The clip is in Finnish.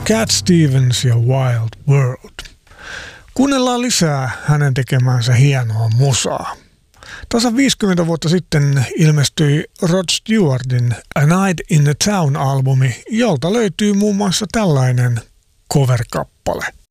Cat Stevens ja Wild World. Kuunnellaan lisää hänen tekemäänsä hienoa musaa. Tasan 50 vuotta sitten ilmestyi Rod Stewartin A Night in the Town-albumi, jolta löytyy muun muassa tällainen cover-kappale.